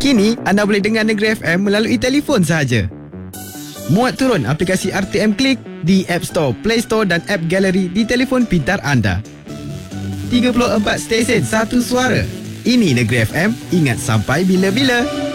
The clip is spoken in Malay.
Kini, anda boleh dengar Negeri FM melalui telefon sahaja. Muat turun aplikasi RTM Klik di App Store, Play Store dan App Gallery di telefon pintar anda. 34 stesen, satu suara. Ini Negeri FM, ingat sampai bila-bila.